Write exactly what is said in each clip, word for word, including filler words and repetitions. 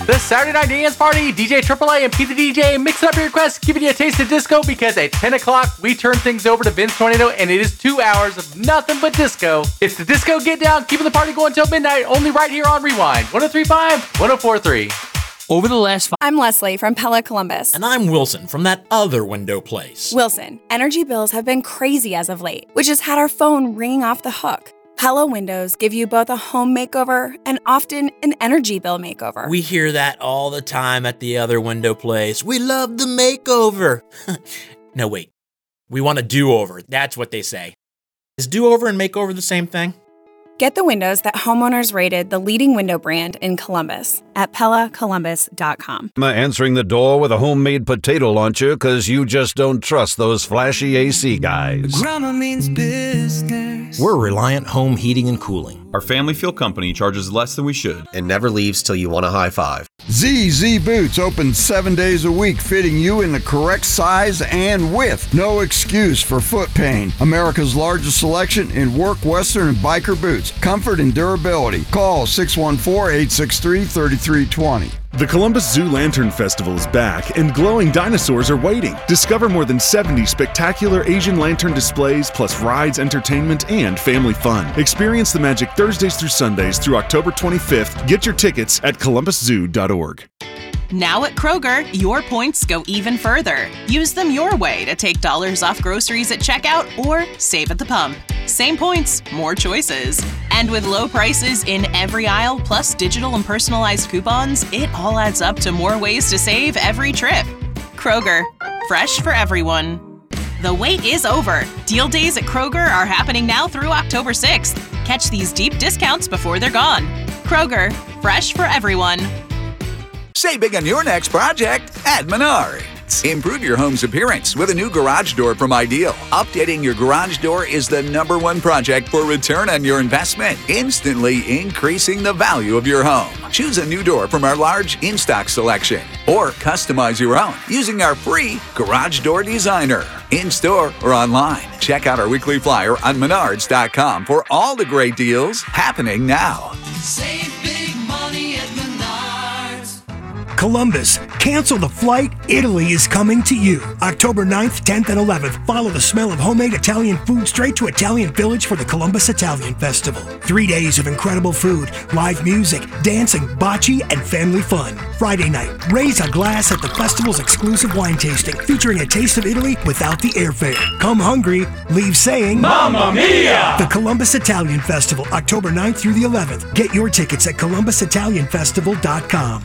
The Saturday Night Dance Party, D J Triple A and Pete the D J mixing up your requests, giving you a taste of disco because at ten o'clock we turn things over to Vince Tornado and it is two hours of nothing but disco. It's the Disco Get Down, keeping the party going till midnight, only right here on Rewind. one oh three point five, one oh four point three. Over the last five... I'm Leslie from Pella Columbus. And I'm Wilson from that other window place. Wilson, energy bills have been crazy as of late, which has had our phone ringing off the hook. Pella windows give you both a home makeover and often an energy bill makeover. We hear that all the time at the other window place. We love the makeover. No, wait. We want a do-over. That's what they say. Is do-over and makeover the same thing? Get the windows that homeowners rated the leading window brand in Columbus at Pella Columbus dot com. Answering the door with a homemade potato launcher because you just don't trust those flashy A C guys. Grandma means business. We're Reliant Home Heating and Cooling. Our family feel company charges less than we should and never leaves till you want a high five. Z Z Boots open seven days a week, fitting you in the correct size and width. No excuse for foot pain. America's largest selection in work, western, and biker boots. Comfort and durability. Call six one four, eight six three, three three two zero. The Columbus Zoo Lantern Festival is back, and glowing dinosaurs are waiting. Discover more than seventy spectacular Asian lantern displays, plus rides, entertainment, and family fun. Experience the magic Thursdays through Sundays through October twenty-fifth. Get your tickets at columbus zoo dot org. Now at Kroger, your points go even further. Use them your way to take dollars off groceries at checkout or save at the pump. Same points, more choices. And with low prices in every aisle, plus digital and personalized coupons, it all adds up to more ways to save every trip. Kroger, fresh for everyone. The wait is over. Deal days at Kroger are happening now through October sixth. Catch these deep discounts before they're gone. Kroger, fresh for everyone. Save big on your next project at Menards. Improve your home's appearance with a new garage door from Ideal. Updating your garage door is the number one project for return on your investment, instantly increasing the value of your home. Choose a new door from our large in-stock selection or customize your own using our free Garage Door Designer. In-store or online. Check out our weekly flyer on menards dot com for all the great deals happening now. Save big money at Menards. Columbus, cancel the flight. Italy is coming to you. October ninth, tenth, and eleventh. Follow the smell of homemade Italian food straight to Italian Village for the Columbus Italian Festival. Three days of incredible food, live music, dancing, bocce, and family fun. Friday night, raise a glass at the festival's exclusive wine tasting, featuring a taste of Italy without the airfare. Come hungry, leave saying, Mamma Mia! The Columbus Italian Festival, October ninth through the eleventh. Get your tickets at columbus italian festival dot com.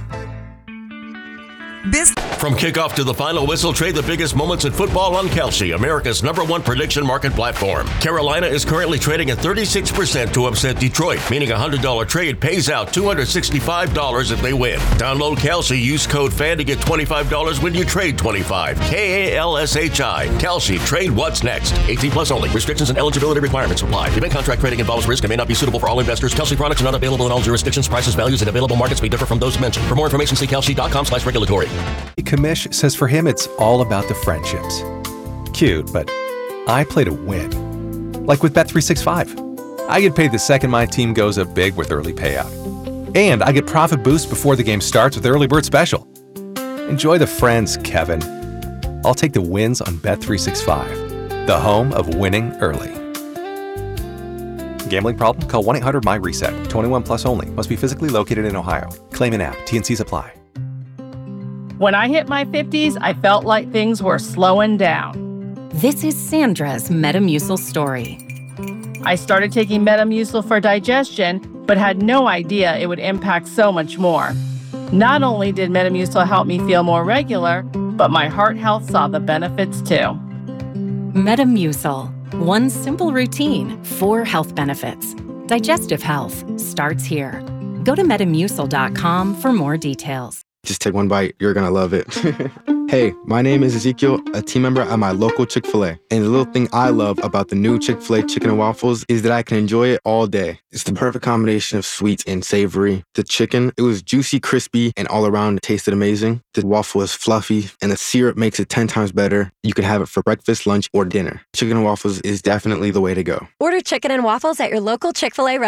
Biz- From kickoff to the final whistle, trade the biggest moments in football on Kalshi, America's number one prediction market platform. Carolina is currently trading at thirty-six percent to upset Detroit, meaning a one hundred dollars trade pays out two hundred sixty-five dollars if they win. Download Kalshi, use code FAN to get twenty-five dollars when you trade twenty-five dollars. K A L S H I. Kalshi, trade what's next. eighteen plus only. Restrictions and eligibility requirements apply. Event contract trading involves risk and may not be suitable for all investors. Kalshi products are not available in all jurisdictions. Prices, values, and available markets may differ from those mentioned. For more information, see kalshi dot com slash regulatory. Kamish says for him it's all about the friendships. Cute, but I play to win. Like with Bet three sixty-five. I get paid the second my team goes up big with early payout. And I get profit boost before the game starts with Early Bird Special. Enjoy the friends, Kevin. I'll take the wins on Bet three sixty-five, the home of winning early. Gambling problem? Call one eight hundred M Y reset. twenty-one plus only. Must be physically located in Ohio. Claim an app. T N Cs apply. When I hit my fifties, I felt like things were slowing down. This is Sandra's Metamucil story. I started taking Metamucil for digestion, but had no idea it would impact so much more. Not only did Metamucil help me feel more regular, but my heart health saw the benefits too. Metamucil. One simple routine, four health benefits. Digestive health starts here. Go to metamucil dot com for more details. Just take one bite. You're going to love it. Hey, my name is Ezekiel, a team member at my local Chick-fil-A. And the little thing I love about the new Chick-fil-A chicken and waffles is that I can enjoy it all day. It's the perfect combination of sweet and savory. The chicken, it was juicy, crispy, and all around it tasted amazing. The waffle is fluffy, and the syrup makes it ten times better. You can have it for breakfast, lunch, or dinner. Chicken and waffles is definitely the way to go. Order chicken and waffles at your local Chick-fil-A restaurant.